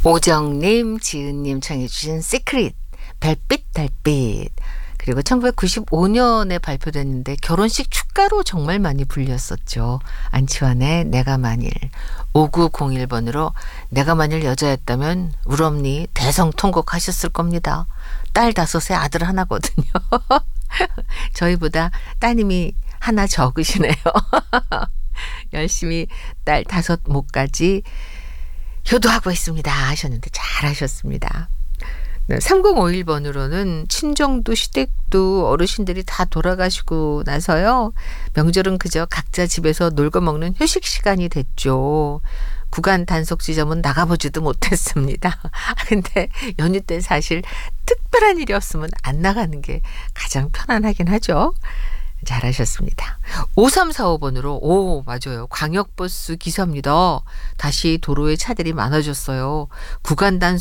오정님, 지은님 청해 주신 시크릿, 별빛 달빛. 그리고 1995년에 발표됐는데 결혼식 축가로 정말 많이 불렸었죠. 안치환의 내가 만일. 5901번으로 내가 만일 여자였다면 우리 대성통곡하셨을 겁니다. 딸 5에 아들 하나거든요. 저희보다 따님이 하나 적으시네요. 열심히 딸 5 못까지 효도하고 있습니다 하셨는데 잘하셨습니다. 3051번으로는 친정도 시댁도 어르신들이 다 돌아가시고 나서요. 명절은 그저 각자 집에서 놀고 먹는 휴식 시간이 됐죠. 구간 단속 지점은 나가보지도 못했습니다. 근데 연휴 때 사실 특별한 일이 없으면 안 나가는 게 가장 편안하긴 하죠. 잘하셨습니다. 5345번으로 맞아요. 광역버스 기사입니다. 다시 도로에 차들이 많아졌어요. 구간 단속